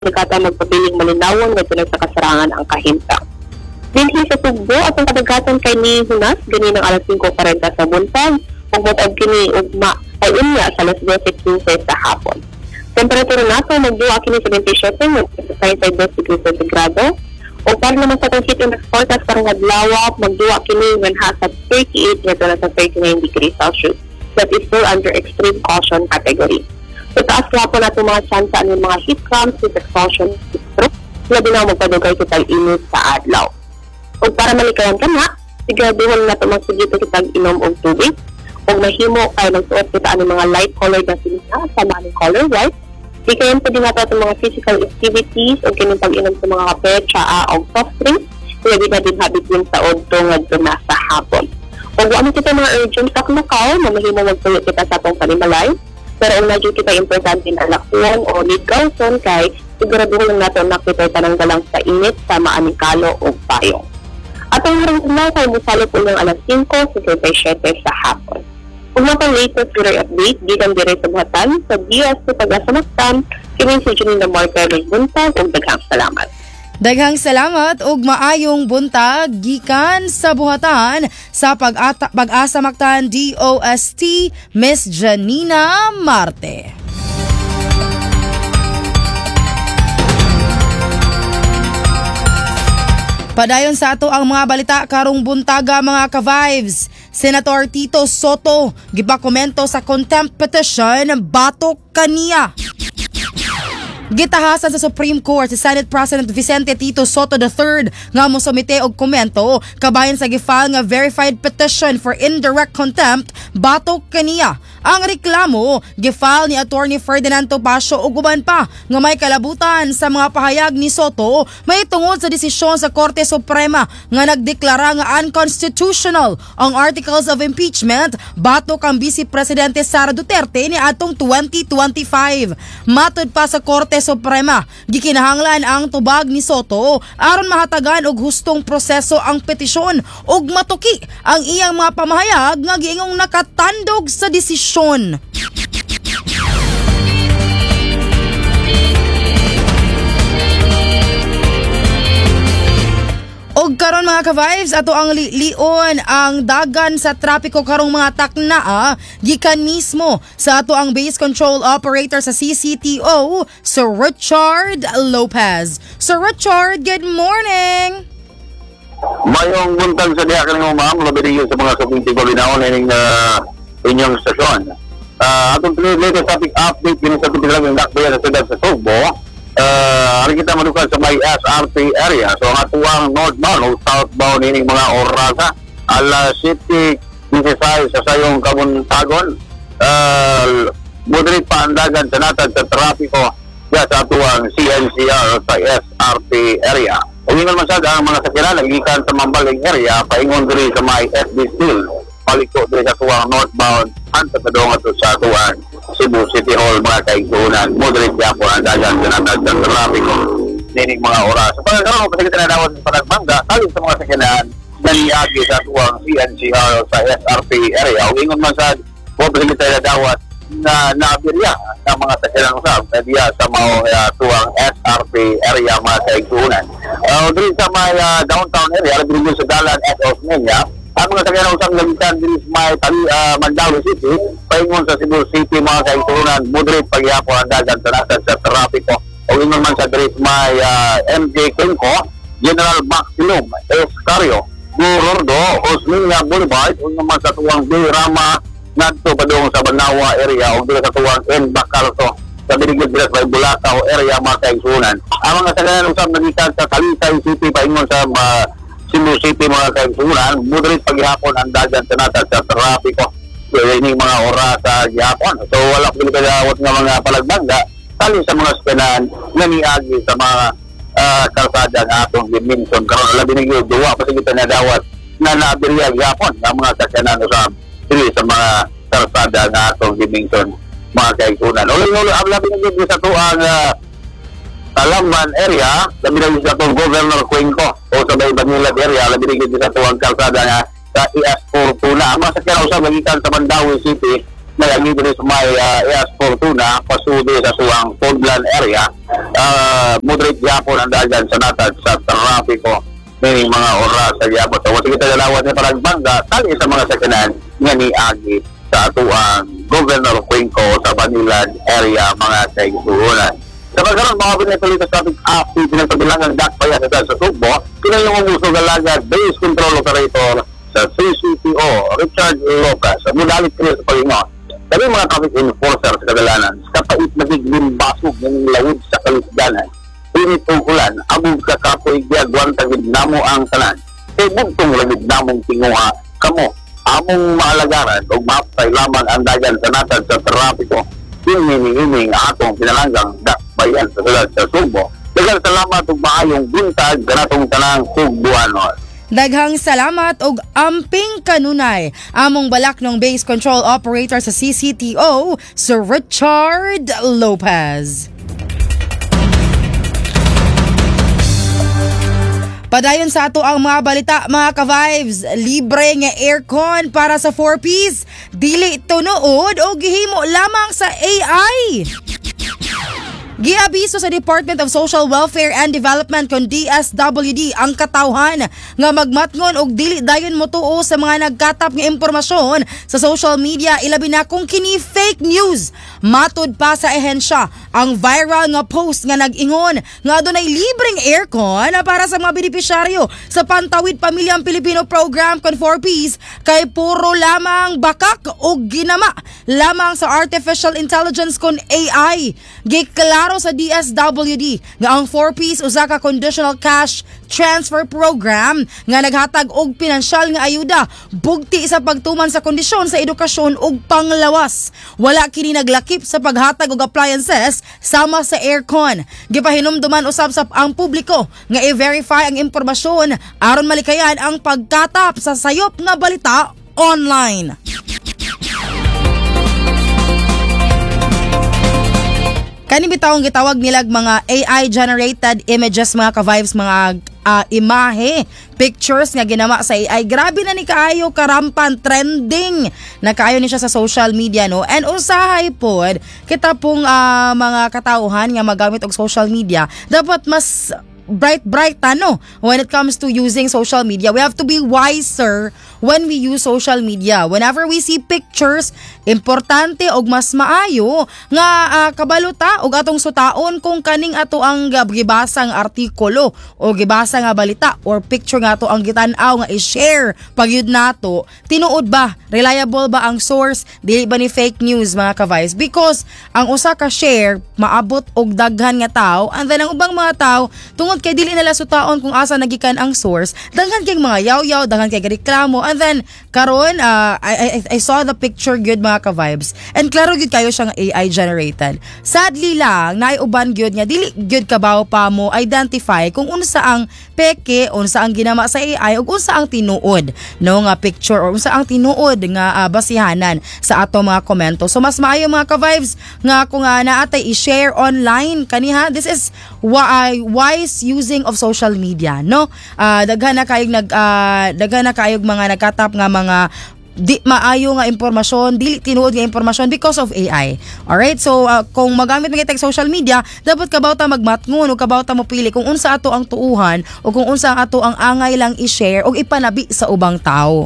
nagkata magpabiling malinawon nga sa kasarangan ang kahimtang. Dinhi sa Sugbo at ang kadagatan kay ni Hunas gani ng alas 5:40 sa buntag ug matag kini ugma ay unya sa alas 12:15 sa hapon. Temperatura nato magduwa kini sa 27 sa 52 degrees centigrado. O para naman sa itong heat index forecast karong adlaw, magduwa kini when hasa 38 ngadto na sa 39 degrees Celsius. That is still under extreme caution category. So taas po na itong mga tsansa ng mga heat cramps, heat exhaustion, heat stroke, labi na magpadugay kitang init sa adlaw. O para malikayan ka na, siguraduhan na itong magsugito kitang inom og tubig. O mahimo kayo nagsuot kita ng mga light colored na silina sa maling color white. Di kayo pwede nga itong mga physical activities o kinong pag-inom sa mga kape, tsaa o soft drinks. Pwede na din habit din sa odto ngadto na sa hapon. O guwamit kita mga urgent taknakaw na mahimo magtuloy kita sa itong panimalay. Pero ang medyo kita importante na lakuan o lead gawson kay siguraduhin lang natin nakita tananggalang sa init sa maaning kalo o payong. At ang harang na kay musalot ulang alas 5 sa 37 sa hapon. Kung mga latest weather update, gikan dire sa buhatan sa Diaz sa Pag-asa-Mactan, kini si Janina Marca ng buntag ug daghang salamat. Daghang salamat ug maayong buntag gikan sa buhatan sa Pag-asa-Mactan DOST Miss Janina Marte. Padayon sa ato ang mga balita karong buntaga mga ka-vibes. Senator Tito Soto gipakomento sa contempt petition batok kaniya. Gitahasan sa Supreme Court si Senate President Vicente Tito Soto III nga mosumite og komento kabayan sa gifile nga verified petition for indirect contempt batok kaniya. Ang reklamo gifile ni Attorney Ferdinand Topacio ug uban pa nga may kalabutan sa mga pahayag ni Soto may tungod sa desisyon sa Korte Suprema nga nagdeklara nga unconstitutional ang articles of impeachment batok ang Vice Presidente Sara Duterte ni atong 2025. Matud pa sa Korte Suprema, gikinahanglan ang tubag ni Soto aron mahatagan og hustong proseso ang petisyon ug matuki ang iyang mga pamahayag nga giingong nakatandog sa desisyon. Og karon mga ka-vibes, ato ang lion ang dagan sa trapiko karong mga takna gikan mismo sa ato ang base control operator sa CCTO, Sir Richard Lopez. Sir Richard, good morning! Mayong buntag sa diya kaning ma'am, labi niyo sa mga subinti ko binaon ining inyong stasyon. Atong latest topic update din sa tubig ng dakbayan sa siyudad sa Sugbo. Hari kita madukan sa may SRT area. So ang atuang northbound o southbound ining mga orasa alas 7:16 sa sayong kabuntagon. Moderate pa andagan sa natad sa trapiko sa atuang CNCR sa SRT area. Umingon man sad ang mga sakyanan nagikan sa Mambaling area paingon diri sa may FB Steel. Paliko diri sa tuwang northbound hantod padong ato sa tuwang Cebu City Hall mga kaigsunan. Moderate po ang dagan sa natad sa trapiko nining mga oras. So pagkaroon kasi kita na dawat sa Panagbangga talin sa mga sakyanan naniagi sa tuwang CNCR sa SRT area. Umingon man sad po kita na dawat na naabirya ng mga sakyanan usab diya sa mga tuwang SRT area mga kaigsunan. Diri sa may downtown area diri sa dalan at Osmeña ang mga sakyanan usab nagikan diri sa may Mandaue City paingon sa Cebu City mga kaigsunan. Moderate pagyapon ang dagan sa natad sa trapiko. O ingon man sa diri sa may MJ Quinco, General Maximum Escario, Gordo, Osmeña Boulevard, ingon man sa tuwang Birama ngadto padung sa Banawa area o dili sa tuwang N Bacalso sa Biligid diri sa Bulacau area mga kaigsunan. Ang mga sakyanan usab nagikan sa Talisay City paingon sa Cebu City mga kaigsunan. Moderate paghapon ang dagan sa natad sa trapiko ining mga oras sa gihapon. So wala pili kadawat nga mga palagbangga talin sa mga sakyanan naniagi sa mga kalsada nga atong dimension karon labi ni duwa pa kita na dawat na naabirya gihapon ang mga sakyanan usab dili sa mga kalsada nga atong dimension mga kaigsunan. Ulo ang labi ni sa tuang Talamban area, labi na sa tuang Governor Cuenco o sa Bay Banilad area, labi na sa tuang kalsada nga sa IS Fortuna. Ang mga sakyanan usab nagikan sa Mandaue City may agi diri sa may EAS Fortuna pasudo sa suwang Podland area. Moderate gyapon ang dagan sa natad sa trapiko may mga oras sa gyapon. So sige tagalawan ni Paragbanga tali sa mga sakyanan nga ni agi sa atuang Governor Cuenco sa Banilan area mga kaigsuhunan. Sa pagkaroon mga pinatuloy sa traffic update pinagpabilangan dakpaya sa Subo, kinayong umuso galagad base control operator sa CCTO Richard Locas sa Mudalit Kriyo sa Palingon. Sabi mga traffic enforcer sa kadalanan, kapait nagiging basog ng lawid sa kalisdanan. Pinit o ulan, abog sa kapoy giyagwan tagid namo ang tanan. Kay bugtong lagid namong tinguha, kamo, among maalagaran o mapay lamang ang dagan sa natad sa trapiko. Himing atong pinalanggang dakbayan sa sulat sa Subo. Dagang salamat ug maayong buntag kanatong tanang Sugbuanon. Daghang salamat og amping kanunay among balak ng base control operator sa CCTO, Sir Richard Lopez. Padayon sa ato ang mga balita mga ka-vibes, libre nga aircon para sa 4Ps, dili tunood o gihimo lamang sa AI. Giabiso sa Department of Social Welfare and Development kon DSWD ang katawhan nga magmatngon og dili dayon motuo sa mga nagkatap nga impormasyon sa social media ilabi na kung kini fake news. Matud pa sa ehensya ang viral nga post nga nag-ingon nga adunay libreng aircon para sa mga benepisyaryo sa Pantawid Pamilyang Pilipino Program kon 4Ps kay puro lamang bakak o ginama lamang sa artificial intelligence kon AI. Giklaro sa DSWD nga ang 4Ps usa ka conditional cash transfer program nga naghatag og pinansyal nga ayuda bugti sa pagtuman sa kondisyon sa edukasyon ug panglawas. Wala kini naglakip sa paghatag og appliances sama sa aircon. Gipahinumduman usab sa ang publiko nga i-verify ang impormasyon aron malikayan ang pagkatap sa sayop nga balita online. Kani bitawong gitawag nilag mga AI-generated images mga ka-vibes, mga imahe, pictures nga ginama sa AI. Grabe na ni kaayo karampan, trending na kaayo ni siya sa social media, no? And usahay pod, kita pong mga katauhan nga magamit og social media, dapat mas bright no when it comes to using social media. We have to be wiser when we use social media. Whenever we see pictures, importante og mas maayo nga kabaluta og atong sutaon kung kaning ato ang gibasang artikulo o gibasa nga balita or picture nga ato ang gitan-aw nga i-share pagyud nato, tinuod ba, reliable ba ang source, dili ba ni fake news mga ka-vice? Because ang usa ka share maabot og daghan nga tawo, and then ang ubang mga tawo tungod kay dili nila sutaon kung asa nagikan ang source, daghan kay mga yaw-yaw, daghan kay reklamo, and then karon I saw the picture good mga ka-vibes, and klaro gyud kayo siya nga AI generated. Sadly lang naiuban gyud nga dili gyud kabaw pa mo identify kung unsa ang peke, unsa ang ginama sa AI ug unsa ang tinuod no nga picture or unsa ang tinuod nga basihanan sa ato mga komento. So mas maayo mga ka-vibes nga kung naatay i-share online kaniha, this is wise using of social media, no? Daghan na kayog mga nagkatap nga mga di maayo nga impormasyon, dili tinuod nga impormasyon because of AI. Alright? So, kung magamit mo kitag social media, dapat kabaw ta magmatngon o kabaw ta mo pili kung unsa ato ang tuuhan o kung unsa ato ang angay lang i-share o ipanabi sa ubang tao.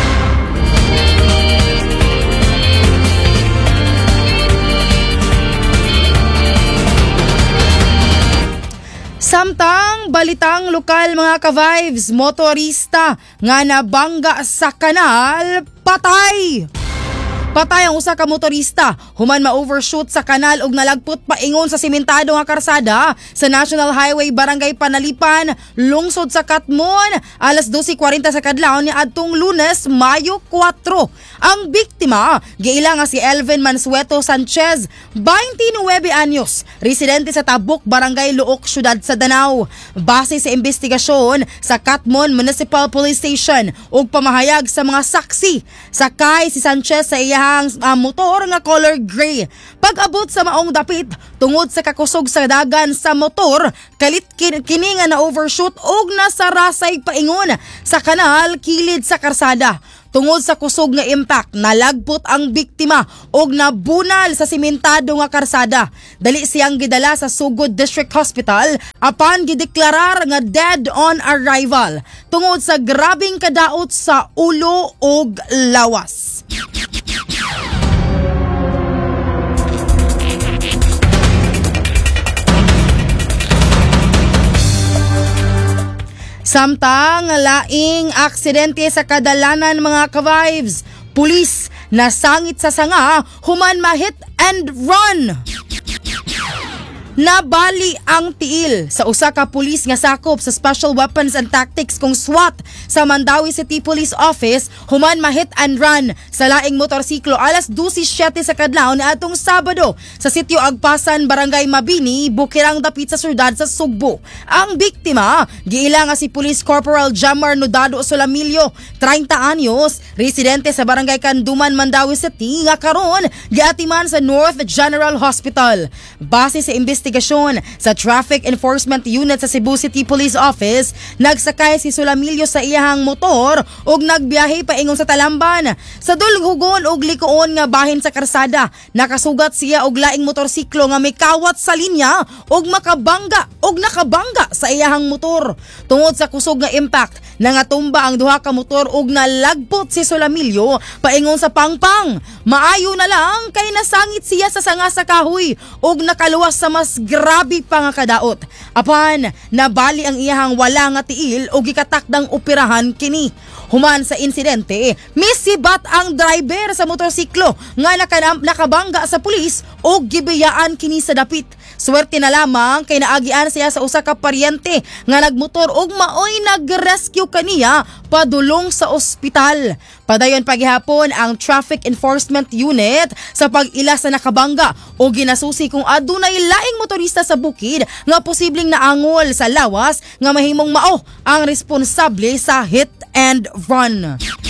Samtang balitang lokal mga ka-vibes, motorista nga nabangga sa kanal, patay! Patay ang usa ka motorista human ma-overshoot sa kanal ug nalagpot paingon sa simentado nga karsada sa National Highway Barangay Panalipan, lungsod sa Katmon, alas 12:40 sa kadlawon niadtong Lunes, Mayo 4. Ang biktima giila nga si Elvin Mansueto Sanchez, 29 anyos, residente sa Tabuk, Barangay Luok, Syudad sa Danau. Base sa investigasyon sa Katmon Municipal Police Station ug pamahayag sa mga saksi, sakay si Sanchez sa ang motor nga color gray. Pag-abot sa maong dapit tungod sa kakusog sa dagan sa motor, kalit kini nga na overshoot og nasarasay paingon sa kanal kilid sa karsada. Tungod sa kusog nga impact, nalagpot ang biktima og nabunal sa simentado nga karsada. Dali siyang gidala sa Sugod District Hospital apan gideklarar nga dead on arrival tungod sa grabing kadaot sa ulo ug lawas. Samtang laing aksidente sa kadalanan mga ka-vibes, pulis nasangit sa sanga human ma-hit and run. Nabali ang tiil sa usa ka pulis nga sakop sa Special Weapons and Tactics kung SWAT sa Mandawi City Police Office human ma-hit and run sa laing motorsiklo alas 12:07 sa kadlaw niadtong Sabado sa Sitio Agpasan, Barangay Mabini, Bukirang dapit sa syudad sa Sugbo. Ang biktima giila nga si Police Corporal Jamar Nodado Solamilio, 30 anyos, residente sa Barangay Kanduman, Mandawi City, nga karon giatiman sa North General Hospital. Base sa investigasyon sa Traffic Enforcement Unit sa Cebu City Police Office, nagsakay si Solamilio sa iyahang motor ug nagbiyahe paingon sa Talamban. Sa dulhugon ug likuon nga bahin sa karsada, nakasugat siya og laing motorsiklo nga may kawat sa linya ug nakabangga sa iyahang motor. Tungod sa kusog nga impact, nangatumba ang duha ka motor ug nalagpot si Solamilio paingon sa pangpang. Maayo na lang kay nasangit siya sa sanga sa kahoy ug nakaluwas sa mas grabe pa nga kadaot. Apan nabali ang iyahang wala nga tiil ug gikatakdang operahan kini. Human sa insidente, misibat ang driver sa motorsiklo nga nakabangga sa pulis ug gibiyaan kini sa dapit. Swerte na lamang kay naagian siya sa usa ka paryente nga nagmotor ug maoy nagrescue kaniya padulong sa ospital. Padayon paghihapon ang Traffic Enforcement Unit sa pag-ila sa nakabangga o ginasusi kung adunay laing motorista sa bukid nga posibleng naangol sa lawas nga mahimong mao ang responsable sa hit and run.